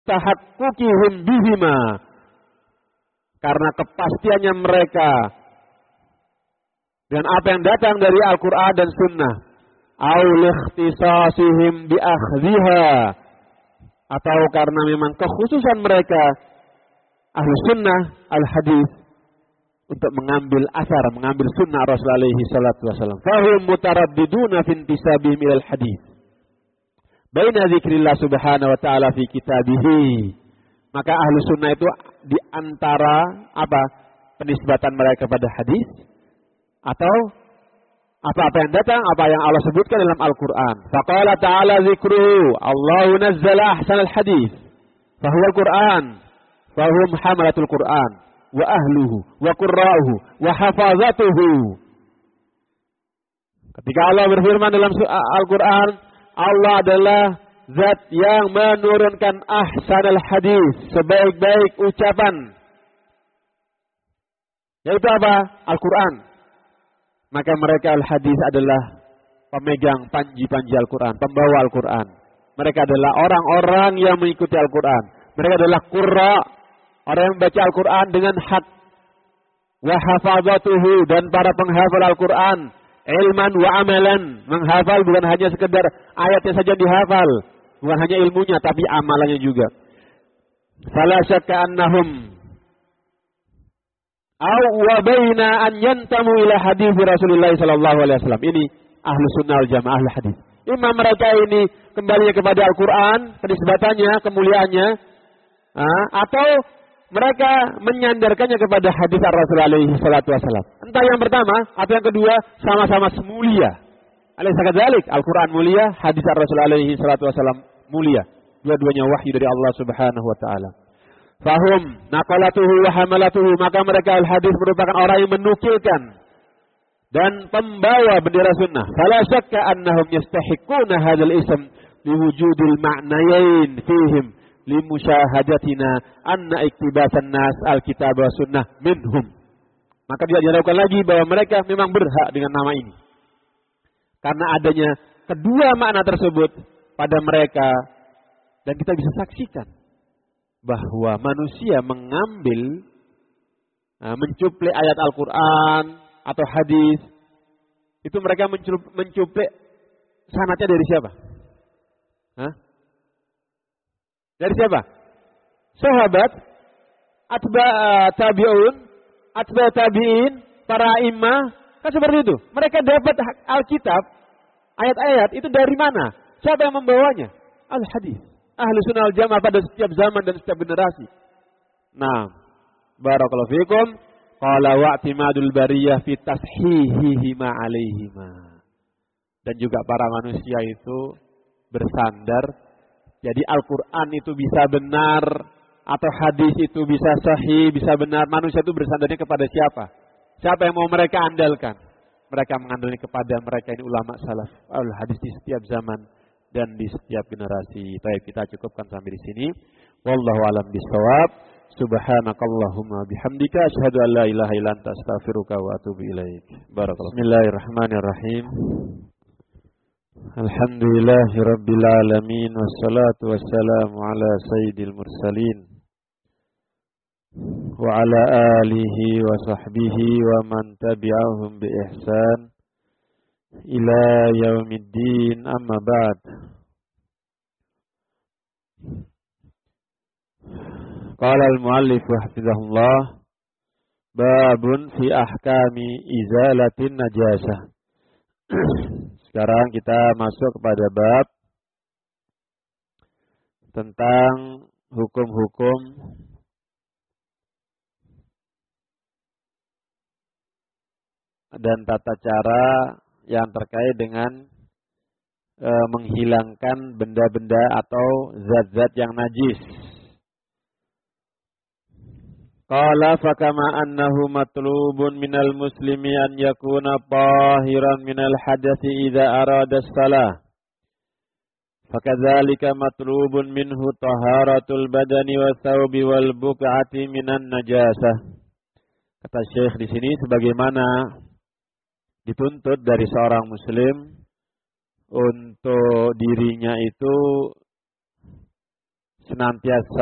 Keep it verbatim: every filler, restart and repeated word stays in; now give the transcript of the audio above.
tahaqqukihim bihima, karena kepastiannya mereka dengan apa yang datang dari Al-Quran dan Sunnah, au likhtisasihim bi akhdhiha, atau karena memang kekhususan mereka ahli sunnah al-hadis untuk mengambil asar, mengambil sunnah Rasulullah alaihi salatu wasallam. Fahum mutaraddiduna fi intisabihim ilal hadis baina dzikrillah subhanahu wa ta'ala fi kitabihi. Maka ahli sunnah itu di antara apa? Penisbatan mereka pada hadis atau apa-apa yang datang, apa yang Allah sebutkan dalam Al-Quran. Faqala ta'ala dzikruhu, Allahu nazzala ahsanal hadis, fahuwa Al-Quran, fahum hamalatul Quran, wa ahluhu, wa qurra'uhu, wa hafazatuhu. Ketika Allah berfirman dalam Al-Quran, Allah adalah zat yang menurunkan ahsanal hadis, sebaik-baik ucapan. Yaitu apa? Al-Quran. Maka mereka al-hadis adalah pemegang panji-panji Al-Quran, pembawa Al-Quran. Mereka adalah orang-orang yang mengikuti Al-Quran. Mereka adalah qurra, orang yang membaca Al-Quran dengan hak. Wa hafazatuhu, dan para penghafal Al-Quran, ilman wa amalan, menghafal bukan hanya sekedar ayatnya saja dihafal, bukan hanya ilmunya tapi amalannya juga. Fala syakka annahum aw wa baina an yantamu ila hadis Rasulullah sallallahu alaihi wasallam. Ini ahlu sunnah wal jamaah, ahlu hadis. Imam mereka ini kembalinya kepada Al-Quran, penisbatannya, kemuliaannya, atau mereka menyandarkannya kepada hadis Rasulullah alaihi salatu wasallam. Entah yang pertama atau yang kedua, sama-sama mulia. Alaysa kadzalik? Al-Quran mulia, hadis Rasulullah alaihi salatu wasallam mulia. Dua-duanya wahyu dari Allah Subhanahu wa taala. Fahum naqalatuhu wa hamalatuhu, maka mereka al-hadis merupakan orang yang menukilkan dan pembawa bendera sunnah. Fala syakka annahum yastahiquna hadzal ism liwujudil ma'nayain fihim limusyahadatina anna iktibasan nas al-kitab wa sunnah minhum. Maka tidak diragukan lagi bahwa mereka memang berhak dengan nama ini, karena adanya kedua makna tersebut pada mereka. Dan kita bisa saksikan bahwa manusia mengambil, nah, mencuplik ayat Al-Quran atau hadis, itu mereka mencuplik sanadnya dari siapa? Hah? Dari siapa? Sahabat, atba tabi'un, atba tabi'in, para imam, kan seperti itu. Mereka dapat Alkitab, ayat-ayat itu dari mana? Siapa yang membawanya? Al-hadis. Ahlu sunnah wal jamaah pada setiap zaman dan setiap generasi. Nah, barakallahu fikum. Qala wa'timadul bariyah fi tashihihima alaihima. Dan juga para manusia itu bersandar. Jadi Al-Quran itu bisa benar, atau hadis itu bisa sahih, bisa benar. Manusia itu bersandarnya kepada siapa? Siapa yang mau mereka andalkan? Mereka mengandalkan kepada mereka ini ulama salaf al-hadis di setiap zaman dan di setiap generasi. Baik, kita cukupkan sampai di sini. Wallahu a'lam bishawab. Subhanakallahumma bihamdika asyhadu an la ilaha illa anta astaghfiruka wa atubu ilaik. Barakallahu. Bismillahirrahmanirrahim. Alhamdulillahi rabbil alamin, wassalatu wassalamu ala sayyidil mursalin wa ala alihi wa sahbihi wa man tabi'ahum bi ihsan ila yaumiddin, amma ba'd. Qala al-muallif hafizahullah, babun fi ahkami izalatin najasah. Sekarang kita masuk kepada bab tentang hukum-hukum dan tata cara yang terkait dengan e, menghilangkan benda-benda atau zat-zat yang najis. Qala fakama annahu matlubun minal muslimi an yakuna tahiran minal hadathi idza arada as-salah. Fakadzalika matlubun minhu taharatul badani wa thawbi wal buq'ati minan najasah. Kata Syekh di sini, sebagaimana dituntut dari seorang muslim untuk dirinya itu senantiasa